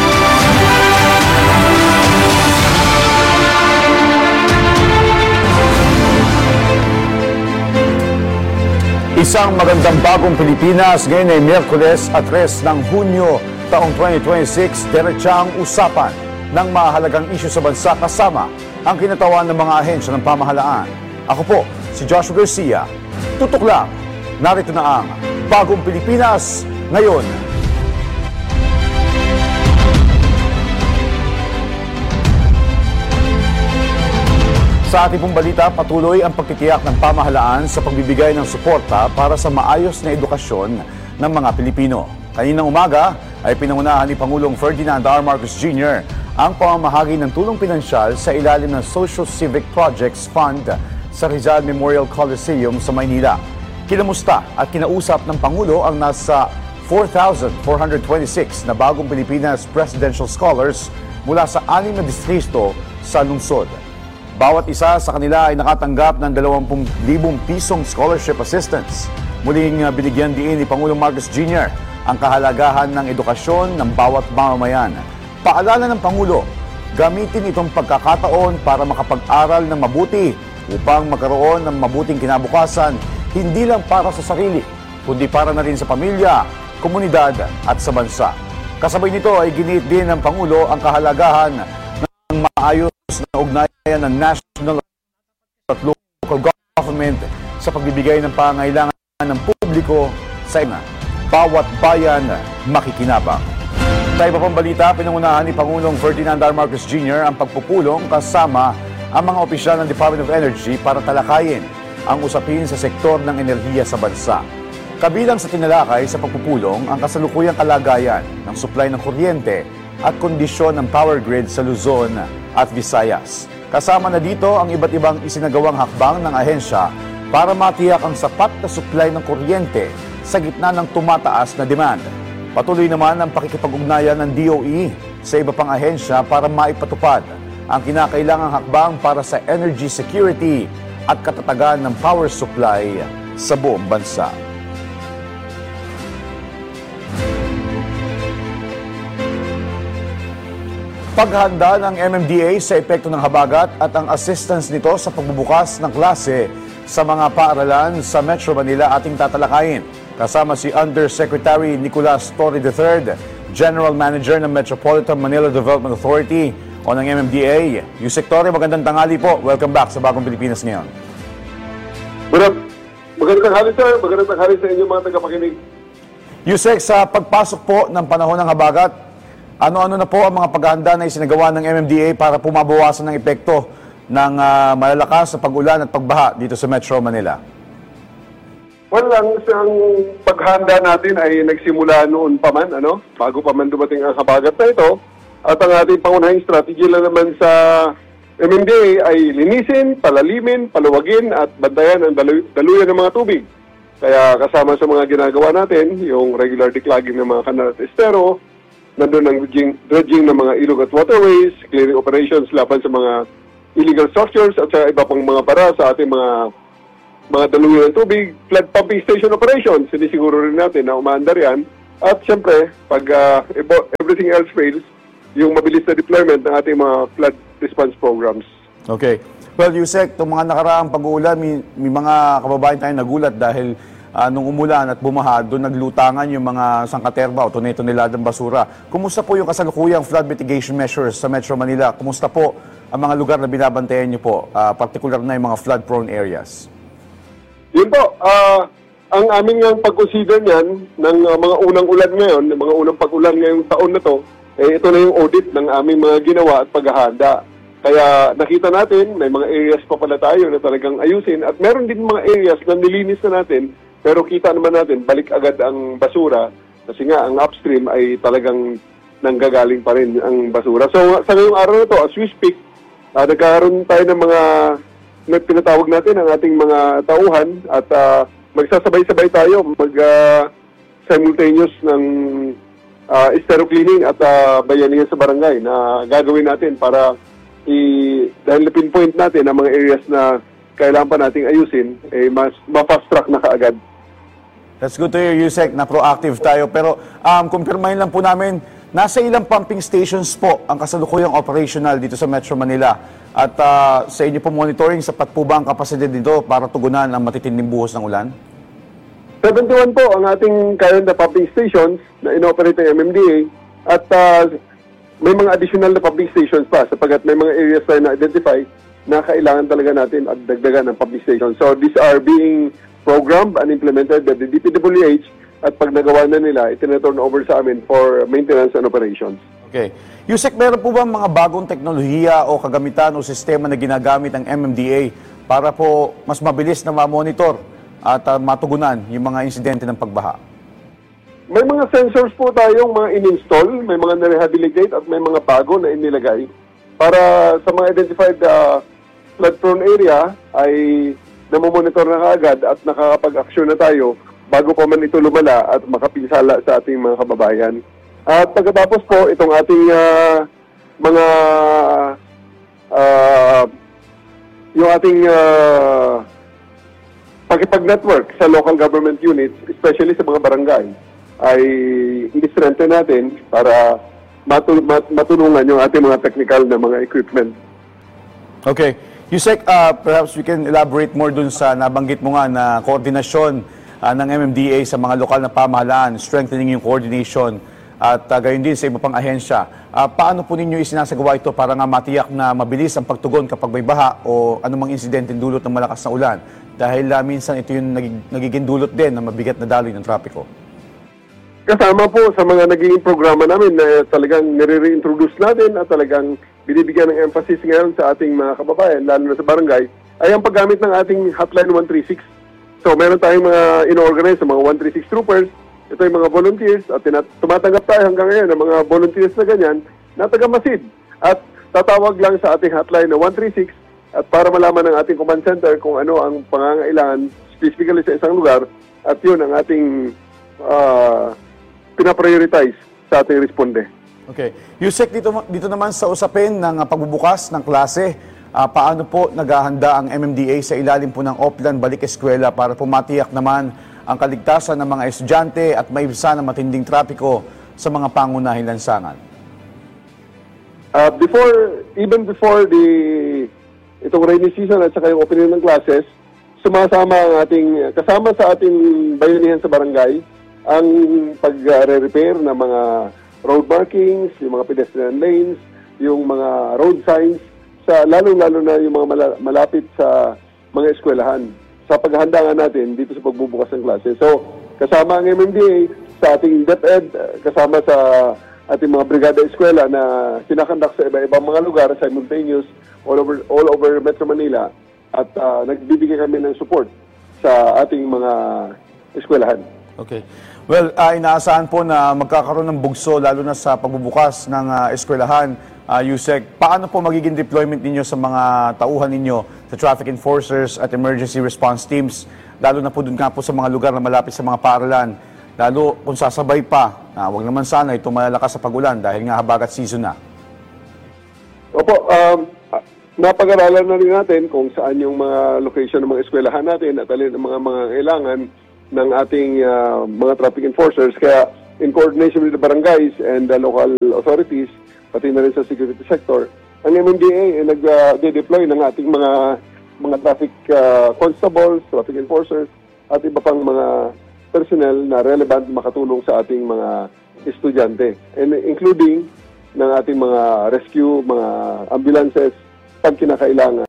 Speaker 6: Isang magandang bagong Pilipinas, ngayon ay Miyerkules at tres ng Hunyo taong twenty twenty-six, diretsa ang usapan ng mahalagang isyu sa bansa kasama ang kinatawan ng mga ahensya ng pamahalaan. Ako po, si Joshua Garcia. Tutok lang, narito na ang Bagong Pilipinas ngayon. Sa ating pong balita, patuloy ang pagtitiyak ng pamahalaan sa pagbibigay ng suporta para sa maayos na edukasyon ng mga Pilipino. Kaninang umaga ay pinangunahan ni Pangulong Ferdinand R. Marcos Junior ang pamamahagi ng tulong pinansyal sa ilalim ng Social Civic Projects Fund sa Rizal Memorial Coliseum sa Maynila. Kinamusta at kinausap ng Pangulo ang nasa four thousand four hundred twenty-six na bagong Pilipinas Presidential Scholars mula sa anim na distrito sa lungsod. Bawat isa sa kanila ay nakatanggap ng dalawampu libong pisong scholarship assistance. Muling binigyan diin ni Pangulong Marcos Junior ang kahalagahan ng edukasyon ng bawat mamamayan. Paalala ng Pangulo, gamitin itong pagkakataon para makapag-aral ng mabuti upang magkaroon ng mabuting kinabukasan, hindi lang para sa sarili, kundi para na rin sa pamilya, komunidad at sa bansa. Kasabay nito ay giniit din ng Pangulo ang kahalagahan ng maayos na ugnayan ng national at local government sa pagbibigay ng pangangailangan ng publiko sa ina. Bawat bayan makikinabang. Sa iba pang balita, pinangunahan ni Pangulong Ferdinand R. Marcos Junior ang pagpupulong kasama ang mga opisyal ng Department of Energy para talakayin ang usapin sa sektor ng enerhiya sa bansa. Kabilang sa tinalakay sa pagpupulong ang kasalukuyang kalagayan ng supply ng kuryente at kondisyon ng power grid sa Luzon at Visayas. Kasama na dito ang iba't ibang isinagawang hakbang ng ahensya para matiyak ang sapat na supply ng kuryente sa gitna ng tumataas na demand. Patuloy naman ang pakikipag-ugnayan ng D O E sa iba pang ahensya para maipatupad ang kinakailangang hakbang para sa energy security at katatagan ng power supply sa buong bansa. Paghanda ng M M D A sa epekto ng habagat at ang assistance nito sa pagbubukas ng klase sa mga paaralan sa Metro Manila ating tatalakayin. Kasama si Undersecretary Nicolas Torre the third, General Manager ng Metropolitan Manila Development Authority o ng M M D A. Yusek Torre, magandang tanghali po. Welcome back sa Bagong Pilipinas ngayon.
Speaker 7: Magandang tanghali sir, magandang tanghali sa inyong mga tagapakinig.
Speaker 6: Yusek, sa pagpasok po ng panahon ng habagat, ano-ano na po ang mga paghahanda na isinagawa ng M M D A para pumabawasan ng epekto ng uh, malalakas na pag-ulan at pagbaha dito sa Metro Manila?
Speaker 7: Well, ang isang paghahanda natin ay nagsimula noon pa man, ano, bago pa man dumating ang habagat na ito. At ang ating pangunahing strategy lang naman sa M M D A ay linisin, palalimin, paluwagin at bantayan ang dalu- daluyan ng mga tubig. Kaya kasama sa mga ginagawa natin, yung regular declogging ng mga kanal at estero, nandun ang dredging, dredging ng mga ilog at waterways, clearing operations laban sa mga illegal structures at sa iba pang mga para sa ating mga mga daluyan ng tubig, flood pumping station operations, sinisiguro rin natin na umaandar yan. At siyempre, pag uh, everything else fails, yung mabilis na deployment ng ating mga flood response programs.
Speaker 6: Okay. Well, Yusek, itong mga nakaraang pag-uulan, may, may mga kababayan tayong nagulat dahil Uh, nung umulan at bumaha, doon naglutangan yung mga sangkaterba o tunay-tuneladang basura. Kumusta po yung kasalukuyang flood mitigation measures sa Metro Manila? Kumusta po ang mga lugar na binabantayan niyo po, uh, particular na yung mga flood-prone areas?
Speaker 7: Yun po, uh, ang aming ang pag-consider niyan ng uh, mga unang ulan ngayon, ng mga unang pag-ulan ngayong taon na to, eh, ito na yung audit ng aming mga ginawa at paghahanda. Kaya nakita natin, may mga areas pa pala tayo na talagang ayusin at meron din mga areas na nilinis na natin. Pero kita naman natin, balik agad ang basura kasi nga ang upstream ay talagang nanggagaling pa rin ang basura. So sa ngayong araw na to, as we speak, uh, nagkaroon tayo ng mga pinatawag natin ang ating mga tauhan at uh, magsasabay-sabay tayo mag-simultaneous uh, ng uh, estero cleaning at uh, bayanihan sa barangay na gagawin natin para i- dahil pinpoint natin ang mga areas na kailangan pa nating ayusin, eh, mas ma-fast track na kaagad.
Speaker 6: That's good to hear, Yusek, na proactive tayo. Pero um, kumpirmahin lang po namin, nasa ilang pumping stations po ang kasalukuyang operational dito sa Metro Manila? At uh, sa inyo po monitoring, sapat po ba ang kapasidad dito para tugunan ang matitinding buhos ng ulan?
Speaker 7: seventy-one po ang ating current na pumping stations na inoperate ng M M D A at uh, may mga additional na pumping stations pa sapagkat may mga areas tayo na-identify na kailangan talaga natin at dagdagan ng pumping station. So these are being programmed and implemented by the D P W H at pag nagawa na nila, itinaturn over sa amin for maintenance and operations.
Speaker 6: Okay. Yusek, meron po ba mga bagong teknolohiya o kagamitan o sistema na ginagamit ng M M D A para po mas mabilis na ma-monitor at uh, matugunan yung mga insidente ng pagbaha?
Speaker 7: May mga sensors po tayong mga in-install, may mga na-rehabilitate at may mga bago na inilagay para sa mga identified uh, flood-prone area ay namomonitor na kaagad at nakakapag-aksyon na tayo bago pa man ito lumala at makapinsala sa ating mga kababayan. At pagkatapos po, itong ating uh, mga uh, yung ating uh, pakipag-network sa local government units, especially sa mga barangay, ay i-strengthen natin para matul- mat- matulungan yung ating mga technical na mga equipment.
Speaker 6: Okay. Yusek, uh, perhaps we can elaborate more dun sa nabanggit mo nga na koordinasyon uh, ng M M D A sa mga lokal na pamahalaan, strengthening yung coordination at uh, gayon din sa iba pang ahensya. Uh, paano po ninyo isinasagawa ito para nga matiyak na mabilis ang pagtugon kapag may baha o anumang insidente dulot ng malakas na ulan? Dahil uh, minsan ito yung nagig- nagiging dulot din ng mabigat na daloy ng trapiko.
Speaker 7: Kasama po sa mga naging programa namin na talagang nire-reintroduce natin at talagang binibigyan ng emphasis ngayon sa ating mga kababayan, lalo na sa barangay, ay ang paggamit ng ating hotline one three six. So meron tayong mga in-organize sa mga one three six troopers, ito yung mga volunteers, at tinat- tumatanggap tayo hanggang ngayon ng mga volunteers na ganyan, na taga-Masid. At tatawag lang sa ating hotline na one three six, at para malaman ng ating command center kung ano ang pangangailangan, specifically sa isang lugar, at yun ang ating uh, pinaprioritize sa ating responde.
Speaker 6: Okay. Yusek, dito, dito naman sa usapin ng uh, pagbubukas ng klase, uh, paano po naghahanda ang M M D A sa ilalim po ng Oplan Balik Eskwela para pumatiyak naman ang kaligtasan ng mga estudyante at maibsan ang matinding trapiko sa mga pangunahing lansangan?
Speaker 7: Uh, before, even before the itong rainy season at saka yung opening ng classes, sumasama ang ating, kasama sa ating bayanihan sa barangay, ang pag-repair ng mga road markings, yung mga pedestrian lanes, yung mga road signs, sa lalong-lalo na yung mga malapit sa mga eskwelahan. Sa paghahanda nga natin dito sa pagbubukas ng klase. So, kasama ang M M D A sa ating DepEd, kasama sa ating mga brigada eskwela na kinakandak sa iba-ibang mga lugar, simultaneous, all over all over Metro Manila, at uh, nagbibigay kami ng support sa ating mga eskwelahan.
Speaker 6: Okay. Well, uh, inaasahan po na magkakaroon ng bugso lalo na sa pagbubukas ng uh, eskwelahan. Uh, Yusek, paano po magiging deployment ninyo sa mga tauhan ninyo, sa traffic enforcers at emergency response teams, lalo na po dun nga po sa mga lugar na malapit sa mga paaralan, lalo kung sasabay pa, uh, wag naman sana ito malalakas sa pag-ulan dahil nga habagat season na?
Speaker 7: Opo, um, napag-aralan na rin natin kung saan yung mga location ng mga eskwelahan natin at alin ang mga mga kailangan ng ating uh, mga traffic enforcers. Kaya in coordination with the barangays and the local authorities, pati na rin sa security sector, ang M M D A ay nag-deploy uh, ng ating mga mga traffic uh, constables, traffic enforcers, at iba pang mga personnel na relevant makatulong sa ating mga estudyante. And including ng ating mga rescue, mga ambulances, pag kinakailangan.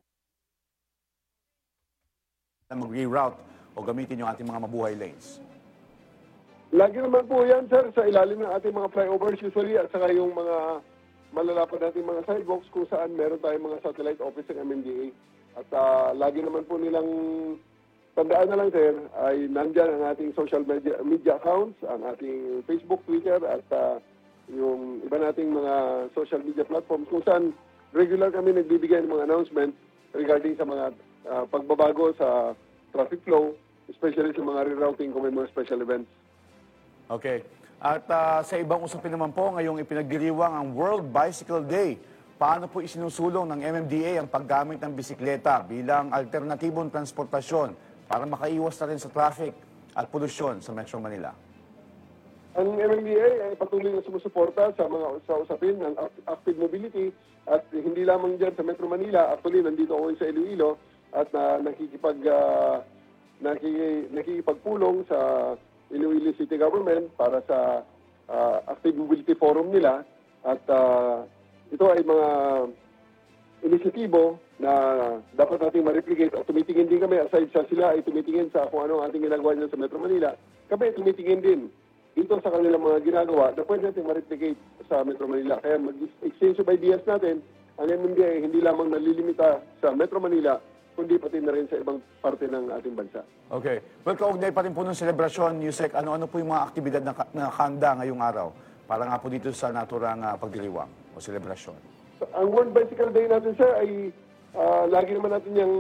Speaker 6: Mag-reroute o gamitin yung ating mga mabuhay lanes?
Speaker 7: Lagi naman po yan, sir, sa ilalim ng ating mga flyovers usually at saka yung mga malalapad nating mga sidewalks kung saan meron tayong mga satellite office ng M M D A. At uh, lagi naman po nilang tandaan na lang, sir, ay nandyan ang ating social media, media accounts, ang ating Facebook, Twitter, at uh, yung iba nating mga social media platforms kung saan regular kami nagbibigay ng mga announcements regarding sa mga uh, pagbabago sa traffic flow, especially sa mga rerouting kung may mga special events.
Speaker 6: Okay. At uh, sa ibang usapin naman po, ngayong ipinagdiriwang ang World Bicycle Day. Paano po isinusulong ng M M D A ang paggamit ng bisikleta bilang alternatibong transportasyon para makaiwas na rin sa traffic at polusyon sa Metro Manila?
Speaker 7: Ang M M D A ay patuloy na sumusuporta sa mga sa usapin ng active mobility at hindi lamang dyan sa Metro Manila. Actually, nandito ako sa Iloilo at uh, nakikipag, uh, nakik, nakikipagpulong sa Iloilo City Government para sa uh, active mobility forum nila. At uh, ito ay mga inisyatibo na dapat nating ma-replicate at tumitingin din kami aside sa sila ay tumitingin sa kung ano ang ating ginagawa nila sa Metro Manila. Kami tumitingin din dito sa kanilang mga ginagawa na pwede natin ma-replicate sa Metro Manila. Kaya mag-exchange of ideas natin, ang M M D A ay hindi lamang nalilimita sa Metro Manila, kundi pati na rin sa ibang parte ng ating bansa.
Speaker 6: Okay. Well, kaugnay pa rin po ng selebrasyon, Yusek, ano-ano po yung mga aktibidad na, na handa ngayong araw para nga po dito sa naturang uh, pagdiriwang o selebrasyon?
Speaker 7: So, ang World Bicycle Day natin, sir, ay uh, lagi naman natin yung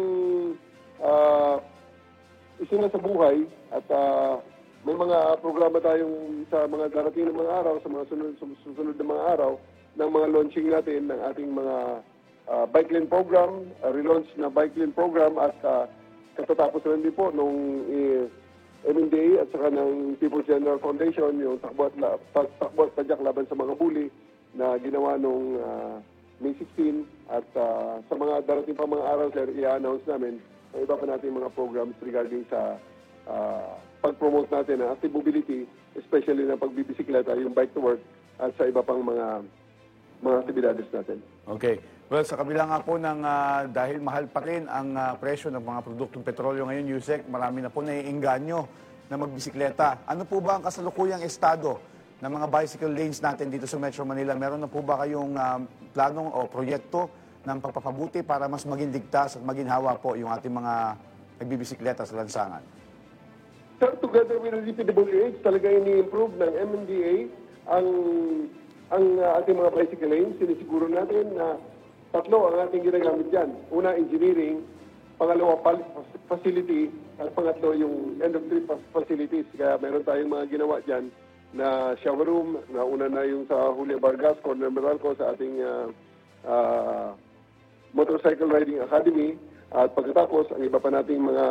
Speaker 7: uh, isinga sa buhay at uh, may mga programa tayong sa mga darating ng mga araw, sa mga sunod, susunod na mga araw, ng mga launching natin ng ating mga uh, bike lane program, uh, relaunch na bike lane program at uh, katatapos na din po nung uh, M M D A at saka ng People's General Foundation, yung takbo at, takbo at padyak laban sa mga bully na ginawa nung uh, May sixteenth at uh, sa mga darating pa mga araw, sir, i-announce namin ang iba pa natin mga programs regarding sa uh, pag-promote natin ng active mobility, especially na pagbibisikleta, yung bike to work at sa iba pang mga mga aktibidades natin.
Speaker 6: Okay. Well, sa kabila nga po ng uh, dahil mahal pa rin ang uh, presyo ng mga produktong petrolyo ngayon, Yusek, marami na po naiinganyo na magbisikleta. Ano po ba ang kasalukuyang estado ng mga bicycle lanes natin dito sa Metro Manila? Meron na po ba kayong uh, planong o proyekto ng pagpapabuti para mas maging ligtas at maging hawa po yung ating mga nagbibisikleta sa lansangan?
Speaker 7: Sir, together with the D P W H, talaga ini-improve ng M M D A ang ang uh, ating mga bicycle lanes. Sinisiguro natin na tatlo ang ating ginagamit dyan. Una, engineering. Pangalawa, facility. At pangatlo, yung end-of-trip facilities. Kaya meron tayong mga ginawa dyan na shower room. Nauna na yung sa Julia Vargas, Corner Meralco, sa ating uh, uh, Motorcycle Riding Academy at pagkatapos ang iba pa nating mga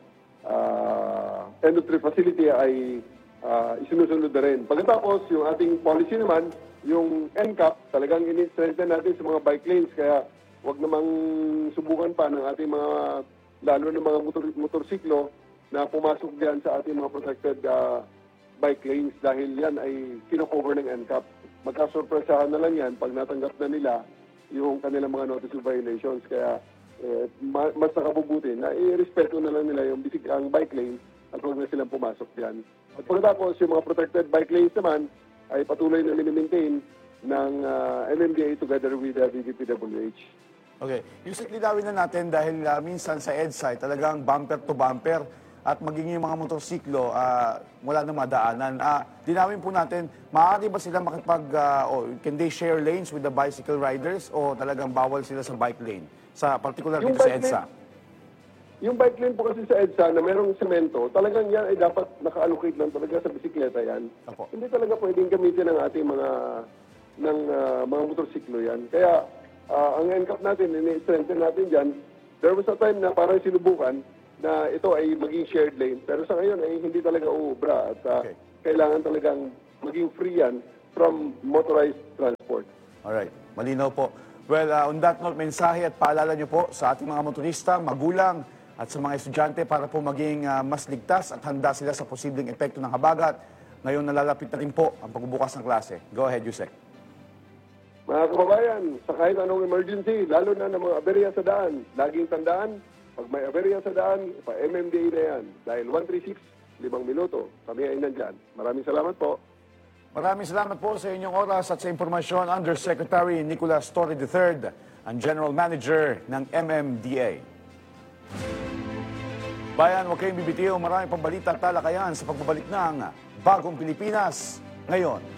Speaker 7: uh, entry facility ay uh, isinusunod na rin. Pagkatapos yung ating policy naman, yung N C A P, talagang in-strengthen natin sa mga bike lanes kaya wag namang subukan pa ng ating mga, lalo ng mga motor, motorsiklo na pumasok diyan sa ating mga protected uh, bike lanes dahil yan ay kino-cover ng N C A P. Magkasurpresahan na lang yan pag natanggap na nila yung kanilang mga notice of violations. Kaya eh, mas nakabubuti na i-respeto na lang nila yung bisig ang bike lane at huwag na silang pumasok diyan. At pagkatapos, yung mga protected bike lanes naman ay patuloy na mini-maintain ng uh, M M D A together with the D D P W H.
Speaker 6: Okay. Yung linawin na natin dahil uh, minsan sa EDSA talagang bumper to bumper at maging yung mga motorsiklo uh, wala na madaanan. Uh, dinawin po natin, maaari ba sila makipag, uh, oh, can they share lanes with the bicycle riders o talagang bawal sila sa bike lane? Sa particular dito sa EDSA.
Speaker 7: Lane, yung bike lane po kasi sa EDSA na merong semento, talagang yan ay dapat naka-allocate lang talaga sa bisikleta yan. Apo. Hindi talaga pwedeng gamitin ng ating mga ng uh, mga motorsiklo yan. Kaya uh, ang N C A P natin, ini-strengthen natin dyan. There was a time na parang sinubukan na ito ay maging shared lane. Pero sa ngayon ay hindi talaga uubra at uh, okay. Kailangan talagang maging free yan from motorized transport.
Speaker 6: Alright, malinaw po. Well, uh, on that note, mensahe at paalala nyo po sa ating mga motorista, magulang at sa mga estudyante para po maging uh, mas ligtas at handa sila sa posibleng epekto ng habagat. Ngayon nalalapit na rin po ang pagbubukas ng klase. Go ahead, Yusek.
Speaker 7: Mga kababayan, sa kahit anong emergency, lalo na ng mga aberya sa daan, laging tandaan, pag may aberya sa daan, pa-M M D A na yan. Dahil one three six, limang minuto, kami ay nandyan. Maraming salamat po.
Speaker 6: Maraming salamat po sa inyong oras at sa impormasyon, Undersecretary Nicolas Torre the third, ang General Manager ng M M D A. Bayan, huwag kayong bibitiw. Maraming pambalita at talakayan sa pagbabalik ng Bagong Pilipinas ngayon.